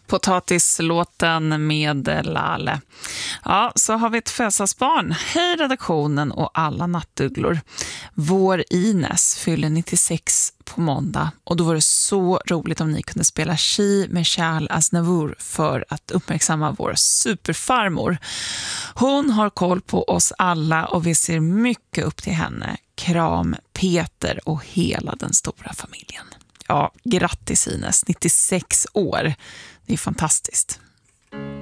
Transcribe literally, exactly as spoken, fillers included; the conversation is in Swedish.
Potatislåten med Lale. Ja, så har vi ett födelsedagsbarn. Hej redaktionen och alla nattugglor. Vår Ines fyller nittiosex på måndag och då var det så roligt om ni kunde spela She med Charles Aznavour för att uppmärksamma vår superfarmor. Hon har koll på oss alla och vi ser mycket upp till henne. Kram Peter och hela den stora familjen. Ja, grattis Ines, nittiosex år. Det är fantastiskt.